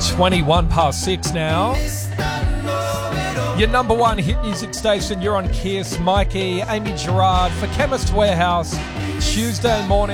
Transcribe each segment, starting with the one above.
21 past 6 now. Your number one hit music station, you're on Kiss. Mikey, Amy Gerard for Chemist Warehouse, Tuesday morning.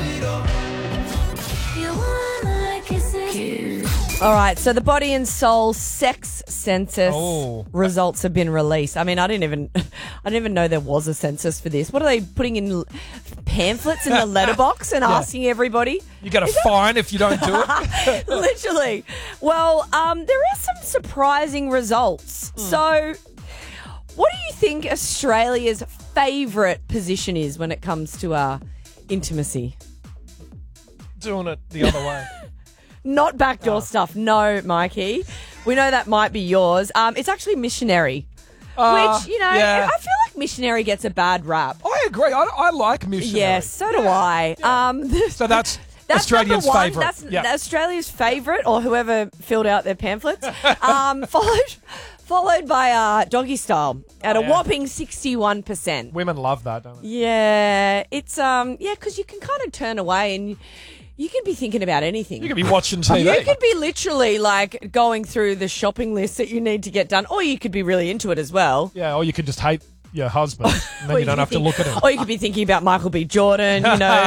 All right, so the Body and Soul sex census results have been released. I mean, I didn't even know there was a census for this. What are they putting in pamphlets in the letterbox and asking everybody? You get a fine if you don't do it. Literally. Well, there are some surprising results. So, what do you think Australia's favourite position is when it comes to intimacy? Doing it the other way. Not backdoor stuff. No, Mikey. We know that might be yours. It's actually missionary. Which, I feel like missionary gets a bad rap. I agree. I like missionary. Yes, so do I. So that's Australia's favourite. That's Australia's favourite, or whoever filled out their pamphlets. Followed by doggy style at a whopping 61%. Women love that, don't they? Yeah, it's because you can kind of turn away and you can be thinking about anything. You could be watching TV. You could be literally like going through the shopping list that you need to get done, or you could be really into it as well. Yeah, or you could just hate your husband and then you don't have to look at him. Or you could be thinking about Michael B. Jordan,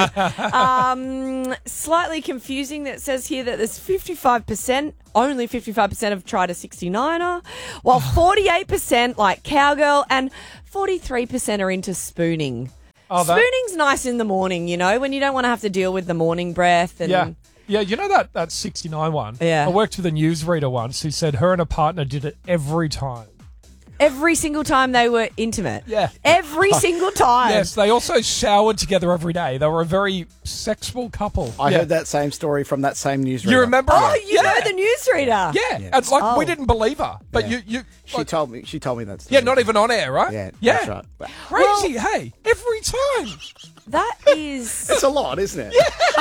Slightly confusing that it says here that there's 55%, only 55% have tried a 69er, while 48% like cowgirl and 43% are into spooning. Spooning's nice in the morning, when you don't want to have to deal with the morning breath. And Yeah, you know that 69 one? Yeah. I worked with a newsreader once who said her and her partner did it every time. Every single time they were intimate. Yeah. Every single time. Yes, they also showered together every day. They were a very sexual couple. I heard that same story from that same newsreader. You remember? Oh, you know the newsreader. Yeah. It's like we didn't believe her. But you She told me that story. Yeah, not even on air, right? Yeah. That's right. Crazy, hey, every time. That is... It's a lot, isn't it?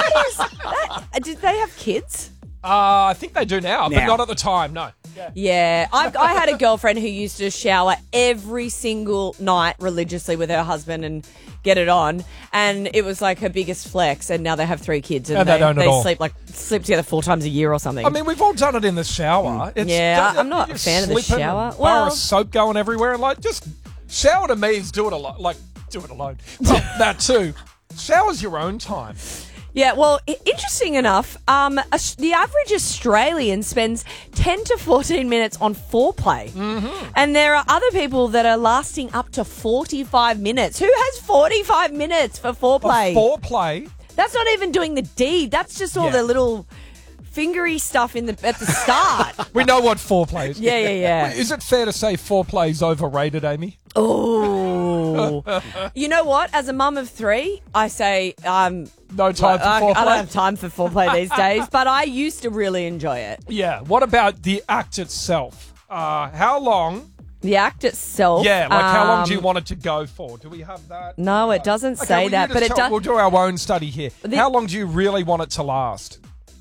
Did they have kids? I think they do now, but not at the time, no. Yeah. I had a girlfriend who used to shower every single night religiously with her husband and get it on, and it was like her biggest flex, and now they have 3 kids and they don't at all. sleep together 4 times a year or something. I mean, we've all done it in the shower. I'm not a fan of the shower. Bar of soap going everywhere, and just shower to me is do it alone. Do it alone. Well, that too. Shower's your own time. Yeah, well, interesting enough, the average Australian spends 10 to 14 minutes on foreplay. Mm-hmm. And there are other people that are lasting up to 45 minutes. Who has 45 minutes for foreplay? Foreplay? That's not even doing the deed. That's just all the little fingery stuff at the start. We know what foreplay is. Yeah. Is it fair to say foreplay is overrated, Amy? Oh. You know what? As a mum of 3, I say... no time for foreplay? I don't have time for foreplay these days, but I used to really enjoy it. Yeah. What about the act itself? How long? The act itself? Yeah, how long do you want it to go for? Do we have that? No, it doesn't say that, but it does... We'll do our own study here. How long do you really want it to last?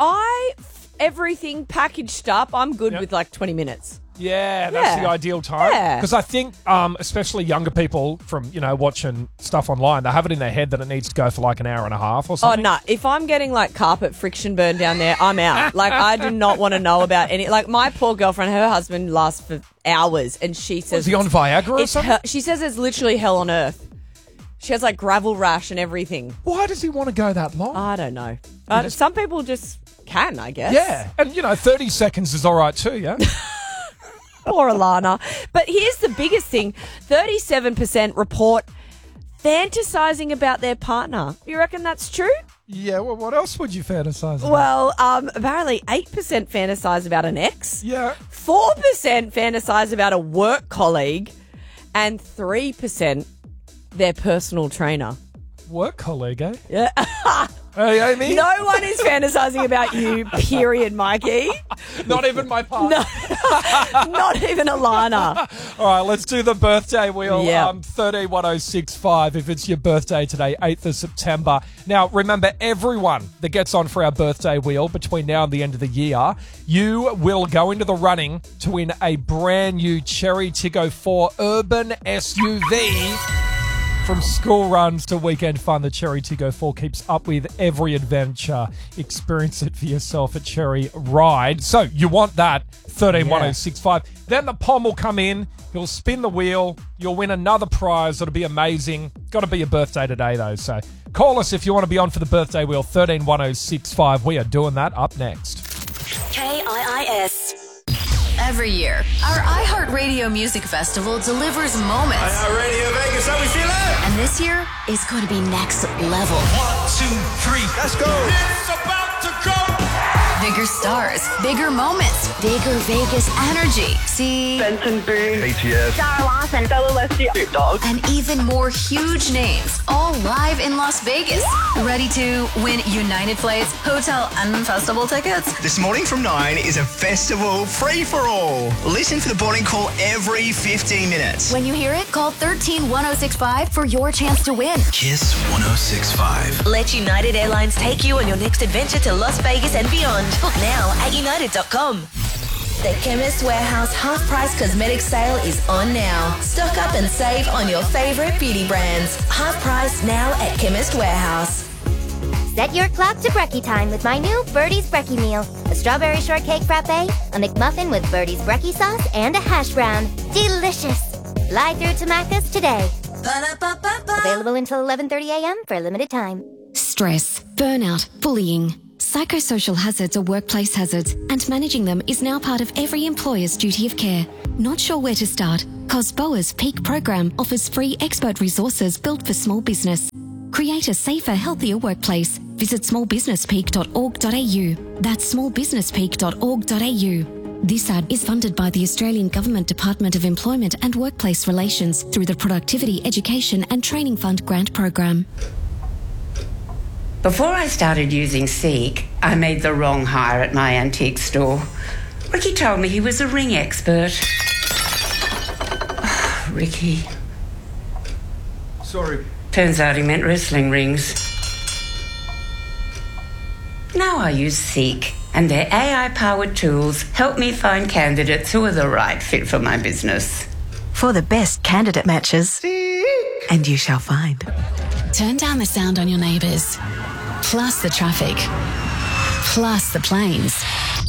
Everything packaged up, I'm good with like 20 minutes. Yeah, that's the ideal time. Yeah. Because I think, especially younger people from, watching stuff online, they have it in their head that it needs to go for like an hour and a half or something. Oh, no. If I'm getting like carpet friction burn down there, I'm out. Like, I do not want to know about any... Like, my poor girlfriend, her husband lasts for hours, and she says... Was he on Viagra or something? She says it's literally hell on earth. She has like gravel rash and everything. Why does he want to go that long? I don't know. Some people just can, I guess. Yeah. And, 30 seconds is all right too, yeah? Poor Alana. But here's the biggest thing. 37% report fantasizing about their partner. You reckon that's true? Yeah, well, what else would you fantasize about? Well, apparently 8% fantasize about an ex. Yeah. 4% fantasize about a work colleague. And 3% their personal trainer. Work colleague, eh? Yeah. Hey, Amy? No one is fantasizing about you, period, Mikey. Not even my partner. No, not even Alana. All right, let's do the birthday wheel. Yeah. 131065 if it's your birthday today, 8th of September. Now, remember, everyone that gets on for our birthday wheel between now and the end of the year, you will go into the running to win a brand new Cherry Tiggo 4 Urban SUV From school runs to weekend fun, the Cherry 2Go4 keeps up with every adventure. Experience it for yourself at Cherry Ride. So you want that, 131065. Then the POM will come in. He'll spin the wheel. You'll win another prize. It'll be amazing. Got to be your birthday today, though. So call us if you want to be on for the birthday wheel, 131065. We are doing that up next. KIIS. Every year, our iHeartRadio Music Festival delivers moments. iHeartRadio Vegas, how we feeling? And this year is going to be next level. 1, 2, 3, let's go. It's about to go. Bigger stars, bigger moments, bigger Vegas energy. See? Benson Boone, ATS, Sarah Larson, Bella Leslie, Snoop Dogg, and even more huge names, all live in Las Vegas. Ready to win United Flights, hotel, and festival tickets? This morning from 9 is a festival free-for-all. Listen for the boarding call every 15 minutes. When you hear it, call 131065 for your chance to win. Kiss 1065. Let United Airlines take you on your next adventure to Las Vegas and beyond. Book now at united.com. The Chemist Warehouse half-price cosmetic sale is on now. Stock up and save on your favourite beauty brands. Half price now at Chemist Warehouse. Set your clock to brekkie time with my new Birdie's Brekkie meal. A strawberry shortcake frappe, a McMuffin with Birdie's Brekkie sauce, and a hash brown. Delicious! Fly through to Macca's today. Available until 11:30 a.m. for a limited time. Stress, burnout, bullying. Psychosocial hazards are workplace hazards, and managing them is now part of every employer's duty of care. Not sure where to start? COSBOA's Peak program offers free expert resources built for small business. Create a safer, healthier workplace. Visit smallbusinesspeak.org.au. That's smallbusinesspeak.org.au. This ad is funded by the Australian Government Department of Employment and Workplace Relations through the Productivity, Education and Training Fund grant program. Before I started using Seek, I made the wrong hire at my antique store. Ricky told me he was a ring expert. Ricky. Sorry. Turns out he meant wrestling rings. Now I use Seek, and their AI-powered tools help me find candidates who are the right fit for my business. For the best candidate matches, Seek. And you shall find. Turn down the sound on your neighbours, plus the traffic, plus the planes.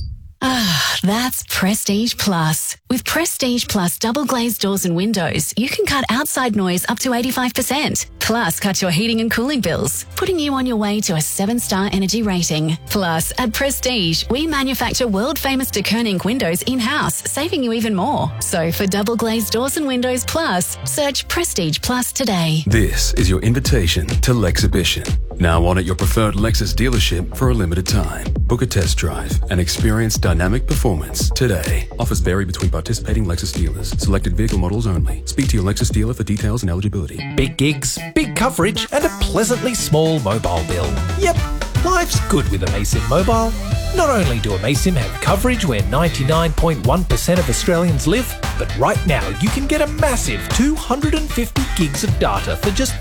Ah, that's Prestige Plus. With Prestige Plus double glazed doors and windows, you can cut outside noise up to 85%. Plus, cut your heating and cooling bills, putting you on your way to a 7-star energy rating. Plus, at Prestige, we manufacture world-famous de Koning windows in-house, saving you even more. So, for double glazed doors and windows plus, search Prestige Plus today. This is your invitation to Lexhibition. Now on at your preferred Lexus dealership for a limited time. Book a test drive and experience dynamic performance today. Offers vary between participating Lexus dealers. Selected vehicle models only. Speak to your Lexus dealer for details and eligibility. Big gigs, big coverage, and a pleasantly small mobile bill. Yep, life's good with Amaysim Mobile. Not only do Amaysim have coverage where 99.1% of Australians live, but right now you can get a massive 250 gigs of data for just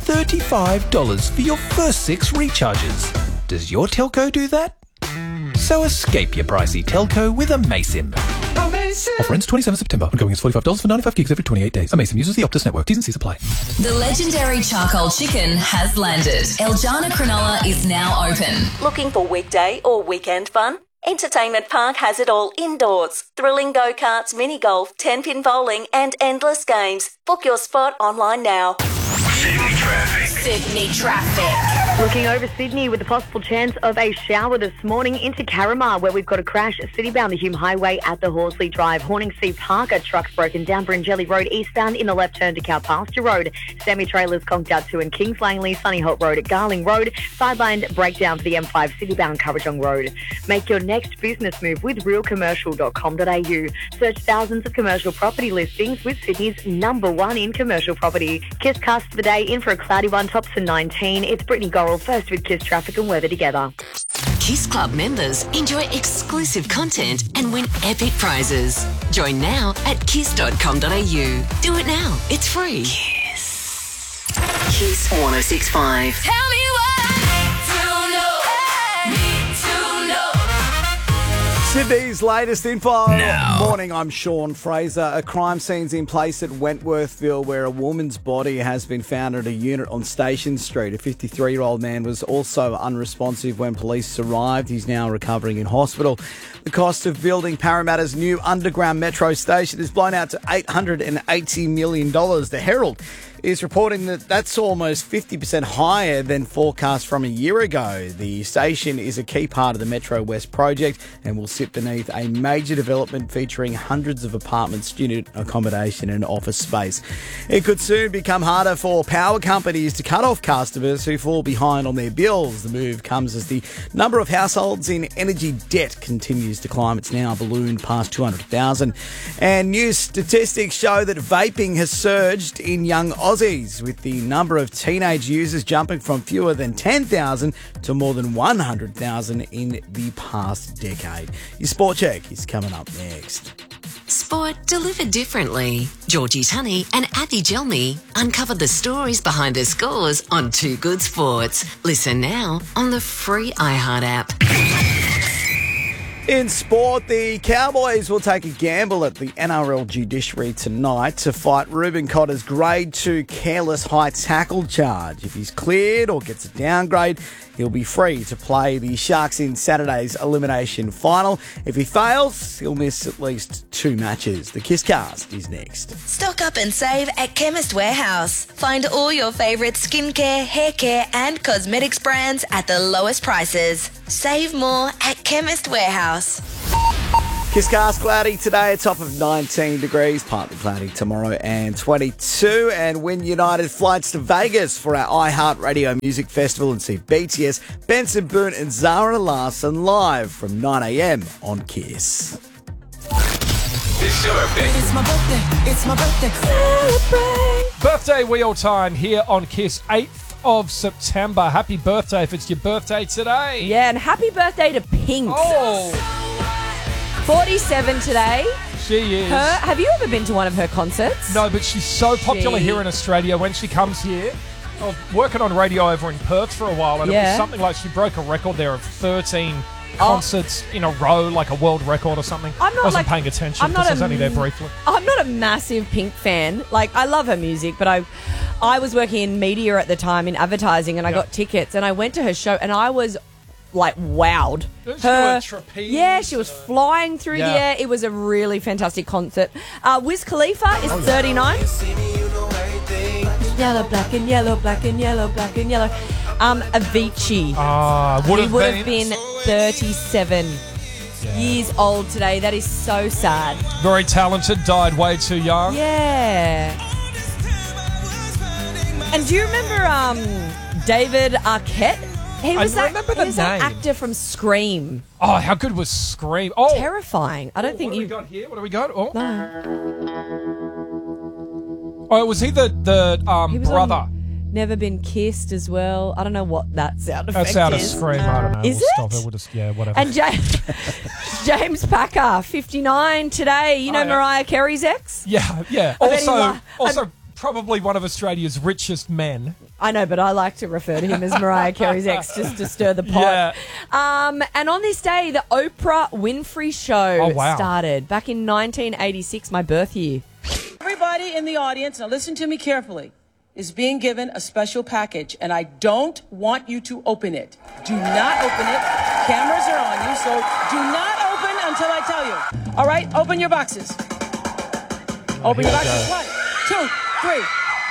$35 for your first 6 recharges. Does your telco do that? So escape your pricey telco with Amaysim. Offer ends 27 September. Ongoing is $45 for 95 gigs every 28 days. Amaysim uses the Optus network. T's and C's apply. The legendary charcoal chicken has landed. Eljana Cronulla is now open. Looking for weekday or weekend fun? Entertainment Park has it all indoors. Thrilling go-karts, mini golf, 10-pin bowling and endless games. Book your spot online now. Sydney traffic. Sydney traffic. Looking over Sydney with a possible chance of a shower this morning into Carramar, where we've got a crash city-bound the Hume Highway at the Horsley Drive. Horningsea Park, a truck's broken down Bringelly Road eastbound in the left turn to Cow Pasture Road. Semi-trailers conked out to in Kings Langley, Sunny Hope Road at Garling Road. Sideline breakdown for the M5 city-bound Currajong Road. Make your next business move with realcommercial.com.au. Search thousands of commercial property listings with Sydney's #1 in commercial property. Kiss cast for the day, in for a cloudy one, tops to 19. It's Brittany Gorrell first with Kiss Traffic and Weather together. Kiss Club members enjoy exclusive content and win epic prizes. Join now at kiss.com.au. Do it now. It's free. Kiss. Kiss 1065. Tell me why. Sydney's latest info. Now. Morning, I'm Sean Fraser. A crime scene's in place at Wentworthville where a woman's body has been found at a unit on Station Street. A 53-year-old man was also unresponsive when police arrived. He's now recovering in hospital. The cost of building Parramatta's new underground metro station is blown out to $880 million. The Herald is reporting that that's almost 50% higher than forecast from a year ago. The station is a key part of the Metro West project and will sit beneath a major development featuring hundreds of apartments, student accommodation and office space. It could soon become harder for power companies to cut off customers who fall behind on their bills. The move comes as the number of households in energy debt continues to climb. It's now ballooned past 200,000. And new statistics show that vaping has surged in young Aussies, with the number of teenage users jumping from fewer than 10,000 to more than 100,000 in the past decade. Your Sport Check is coming up next. Sport delivered differently. Georgie Tunney and Abby Gelmy uncover the stories behind the scores on Too Good Sports. Listen now on the free iHeart app. In sport, the Cowboys will take a gamble at the NRL judiciary tonight to fight Ruben Cotter's Grade 2 careless high tackle charge. If he's cleared or gets a downgrade, he'll be free to play the Sharks in Saturday's elimination final. If he fails, he'll miss at least 2 matches. The Kisscast is next. Stock up and save at Chemist Warehouse. Find all your favourite skincare, hair care and cosmetics brands at the lowest prices. Save more at Chemist Warehouse. Kisscast cloudy today, a top of 19 degrees, partly cloudy tomorrow and 22. And win United flights to Vegas for our iHeartRadio Music Festival and see BTS, Benson Boone and Zara Larsson live from 9 a.m. on Kiss. It's your birthday. It's my birthday. It's my birthday. Celebrate. Birthday wheel time here on Kiss, 8th of September. Happy birthday if it's your birthday today. Yeah, and happy birthday to Pink. Oh, 47 today. she is. Have you ever been to one of her concerts? No, but she's so popular here in Australia. When she comes here, I was working on radio over in Perth for a while, and it was something like she broke a record there of 13 concerts in a row, like a world record or something. I'm not wasn't paying attention because I was only there briefly. I'm not a massive Pink fan. Like, I love her music, but I was working in media at the time in advertising, and I got tickets, and I went to her show, and I was like wowed. Didn't she do a trapeze? Yeah, she was flying through the air. It was a really fantastic concert. Wiz Khalifa is 39. Yellow, black and yellow, black and yellow, black and yellow. Avicii. Would have been 37 years old today. That is so sad. Very talented, died way too young. Yeah. And do you remember David Arquette? He was that actor from Scream. Oh, how good was Scream? Oh, terrifying. I don't think you. What do we got here? What do we got? Oh, No. Oh, was he the He was brother? on Never Been Kissed as well. I don't know what that sound effect That's out of is. Scream. I don't know. Is We'll it? Stop it. We'll just, yeah, whatever. And James Packer, 59 today. You know Mariah Carey's ex? Yeah, yeah. I bet he Also, probably one of Australia's richest men. I know, but I like to refer to him as Mariah Carey's ex just to stir the pot. Yeah. And on this day, the Oprah Winfrey Show wow. started back in 1986, my birth year. Everybody in the audience, now listen to me carefully, is being given a special package, and I don't want you to open it. Do not open it. Cameras are on you, so do not open until I tell you. All right, open your boxes. Open your boxes. 1, 2, 3.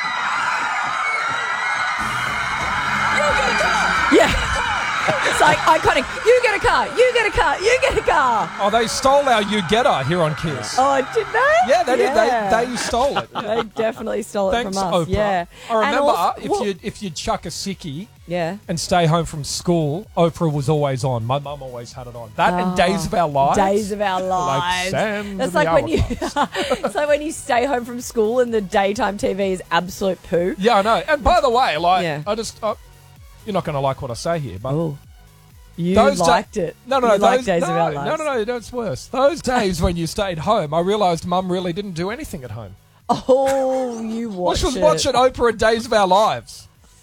Yeah. It's like iconic. You get a car. You get a car. You get a car. Oh, they stole our You Get Her here on Kiss. Oh, did they? Yeah, they did. They stole it. They definitely stole it Thanks, from us. Oprah. Yeah. I remember And also- if you'd chuck a sickie Yeah. and stay home from school, Oprah was always on. My mum always had it on. That and Days of Our Lives. Days of Our Like Lives. sands That's in like the when you. hourglass. It's like when you stay home from school and the daytime TV is absolute poo. Yeah, I know. And by the way, you're not going to like what I say here, but You those liked it. No, You liked Days of Our Lives. No, it's worse. Those days when you stayed home, I realised Mum really didn't do anything at home. Oh, you watched She was watching Oprah and Days of Our Lives.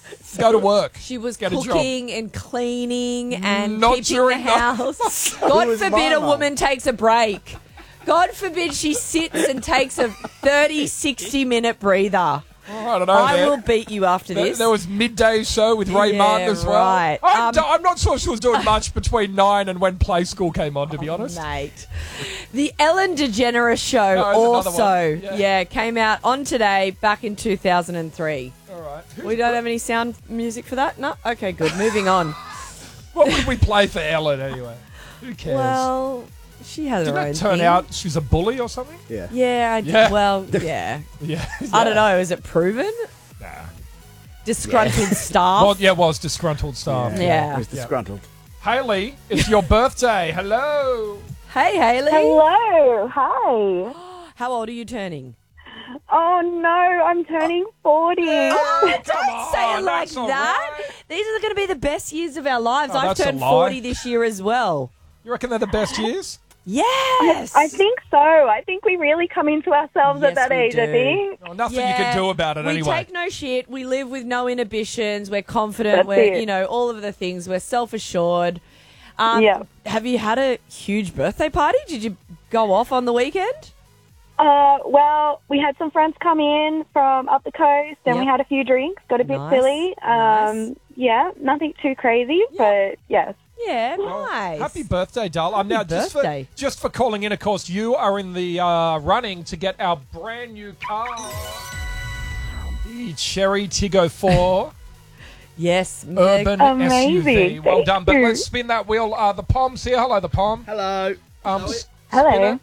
Go to work. She was Get a job. cooking and cleaning and Not keeping during the house. God was forbid a Mama. woman takes a break. God forbid she sits and takes a 30, 60-minute breather. Oh, I don't know. I man. will beat you after this. There was midday show with Ray Yeah, Martin as well. right. I'm not sure she was doing much between 9 and when Play School came on, to be honest. Mate. The Ellen DeGeneres Show No, it's another also one. came out on today back in 2003. All right. We don't have any sound music for that? No? Okay, good. Moving on. What would we play for Ellen anyway? Who cares? Well, she has her Didn't own it turn thing. out she's a bully or something? Yeah. Yeah, Yeah. well, yeah. Yeah. I don't know. Is it proven? Nah. Disgruntled staff? Well, yeah, it was disgruntled staff. Yeah. It was disgruntled. Haley, it's your birthday. Hello. Hey, Haley. Hello. Hi. How old are you turning? Oh, no. I'm turning 40. Oh, don't say it like that's all that. right. These are going to be the best years of our lives. Oh, I've that's a turned lie. 40 this year as well. You reckon they're the best years? Yes. I think so. I think we really come into ourselves Yes, at that we age, I do. think. Oh, nothing you can do about it we anyway. take no shit. We live with no inhibitions. We're confident. That's we're, it. all of the things. We're self-assured. Yeah. Have you had a huge birthday party? Did you go off on the weekend? Well, we had some friends come in from up the coast, and Yep. we had a few drinks, got a bit Nice, silly. nice. Yeah, nothing too crazy, but yes. Yeah, nice. Happy birthday, doll. I'm now birthday. just for calling in. Of course, you are in the running to get our brand new car, the Cherry Tiggo 4 Yes, Urban Amazing. SUV. Well Thank done. But you. let's spin that wheel. The Pom's here. Hello, the Pom. Hello. Hello. Spin it.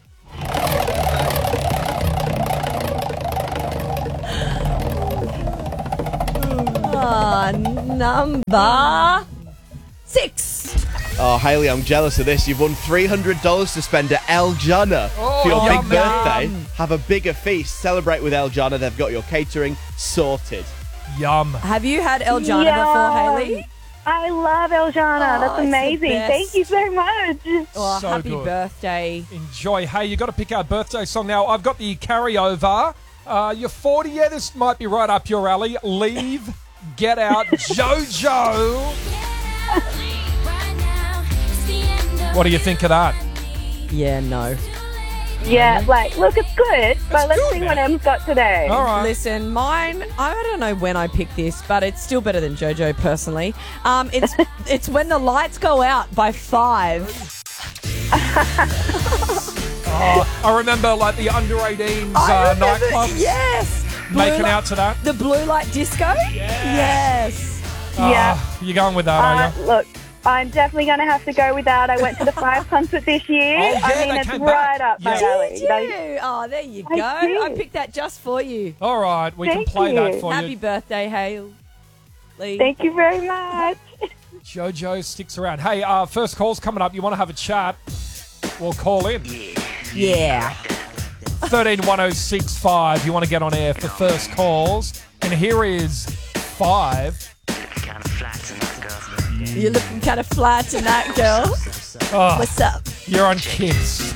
Number 6. Oh, Hayley, I'm jealous of this. You've won $300 to spend at El Jana for your big yum, birthday. yum. Have a bigger feast. Celebrate with El Jana. They've got your catering sorted. Yum. Have you had El Jana before, Haley? I love El Jana. Oh, That's it's the amazing. best. Thank you so much. Oh, So happy good. birthday. Enjoy. Hey, you got to pick our birthday song now. I've got the carryover. You're 40. Yeah, this might be right up your alley. Leave, Get Out, JoJo. What do you think of that? Yeah, no. Yeah, look, it's good, but let's good, see man. what Em's got today. All right. Listen, mine, I don't know when I picked this, but it's still better than JoJo personally. It's When the Lights Go Out by 5. I remember like the under 18s I remember, nightclubs yes. making Blue out to that. The blue light disco? Yes. Yeah. You're going with that, are you? Look, I'm definitely going to have to go with that. I went to the 5 concert this year. Oh, yeah, I mean, they it's came right back. up my Yeah. alley. Did you? Oh, there you go. I did. I picked that just for you. All right, we Thank can play that you. for Happy you. birthday, Haley. Thank you very much. JoJo sticks around. Hey, first call's coming up. You want to have a chat? We'll call in. Yeah. 131065. You want to get on air for first calls. And here is 5. You're looking kind of flat tonight, girl. Oh, What's up? you're on Kiss.